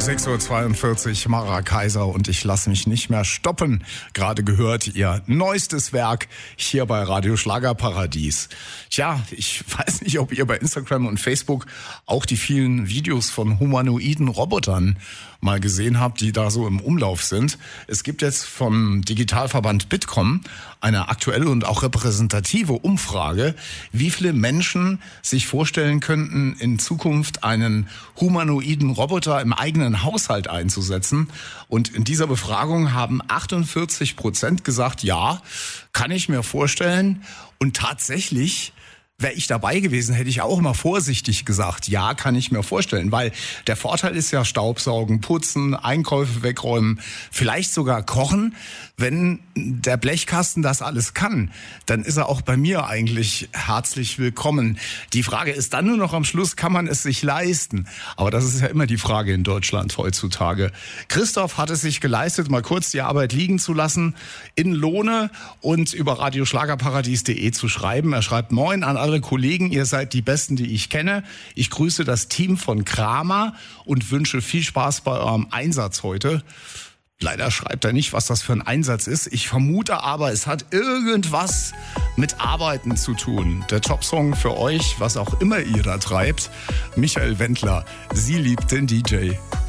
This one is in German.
6:42 Uhr, Mara Kaiser und ich lasse mich nicht mehr stoppen. Gerade gehört ihr neuestes Werk hier bei Radio Schlagerparadies. Tja, ich weiß nicht, ob ihr bei Instagram und Facebook auch die vielen Videos von humanoiden Robotern mal gesehen habt, die da so im Umlauf sind. Es gibt jetzt vom Digitalverband Bitkom eine aktuelle und auch repräsentative Umfrage, wie viele Menschen sich vorstellen könnten, in Zukunft einen humanoiden Roboter im eigenen Haushalt einzusetzen. Und in dieser Befragung haben 48% gesagt, ja, kann ich mir vorstellen. Und tatsächlich, wäre ich dabei gewesen, hätte ich auch mal vorsichtig gesagt, ja, kann ich mir vorstellen. Weil der Vorteil ist ja Staubsaugen, putzen, Einkäufe wegräumen, vielleicht sogar kochen. Wenn der Blechkasten das alles kann, dann ist er auch bei mir eigentlich herzlich willkommen. Die Frage ist dann nur noch am Schluss, kann man es sich leisten? Aber das ist ja immer die Frage in Deutschland heutzutage. Christoph hat es sich geleistet, mal kurz die Arbeit liegen zu lassen, in Lohne und über radioschlagerparadies.de zu schreiben. Er schreibt: Moin an alle Kollegen, ihr seid die Besten, die ich kenne. Ich grüße das Team von Kramer und wünsche viel Spaß bei eurem Einsatz heute. Leider schreibt er nicht, was das für ein Einsatz ist. Ich vermute aber, es hat irgendwas mit Arbeiten zu tun. Der Top-Song für euch, was auch immer ihr da treibt. Michael Wendler, sie liebt den DJ.